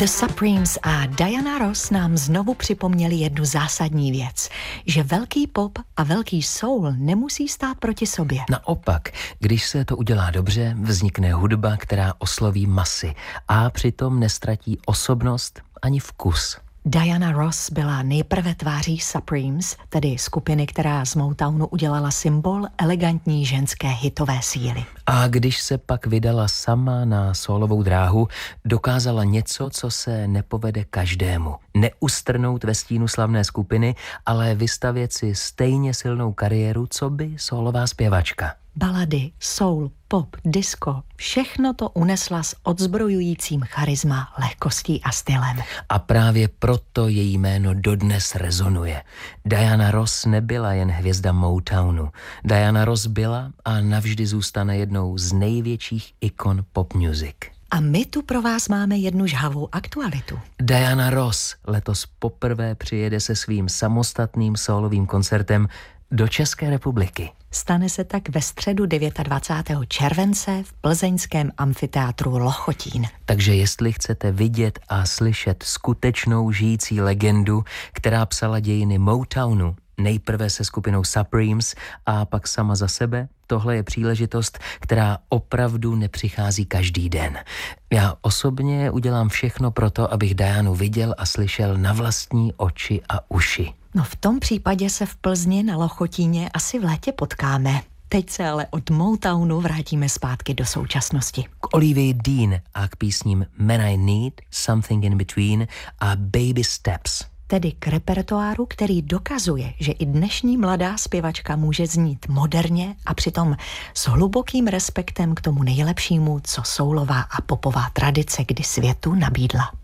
The Supremes a Diana Ross nám znovu připomněli jednu zásadní věc, že velký pop a velký soul nemusí stát proti sobě. Naopak, když se to udělá dobře, vznikne hudba, která osloví masy a přitom nestratí osobnost ani vkus. Diana Ross byla nejprve tváří Supremes, tedy skupiny, která z Motownu udělala symbol elegantní ženské hitové síly. A když se pak vydala sama na sólovou dráhu, dokázala něco, co se nepovede každému. Neustrnout ve stínu slavné skupiny, ale vystavět si stejně silnou kariéru, co by sólová zpěvačka. Balady, soul, pop, disco, všechno to unesla s odzbrojujícím charisma, lehkostí a stylem. A právě proto její jméno dodnes rezonuje. Diana Ross nebyla jen hvězda Motownu. Diana Ross byla a navždy zůstane jednou z největších ikon pop music. A my tu pro vás máme jednu žhavou aktualitu. Diana Ross letos poprvé přijede se svým samostatným sólovým koncertem do České republiky. Stane se tak ve středu 29. července v plzeňském amfiteátru Lochotín. Takže jestli chcete vidět a slyšet skutečnou žijící legendu, která psala dějiny Motownu, nejprve se skupinou Supremes a pak sama za sebe, tohle je příležitost, která opravdu nepřichází každý den. Já osobně udělám všechno pro to, abych Dianu viděl a slyšel na vlastní oči a uši. No v tom případě se v Plzni na Lochotíně asi v létě potkáme. Teď se ale od Motownu vrátíme zpátky do současnosti. K Olivii Dean a k písním Man I Need, Something in Between a Baby Steps. Tedy k repertoáru, který dokazuje, že i dnešní mladá zpěvačka může znít moderně a přitom s hlubokým respektem k tomu nejlepšímu, co soulová a popová tradice kdy světu nabídla.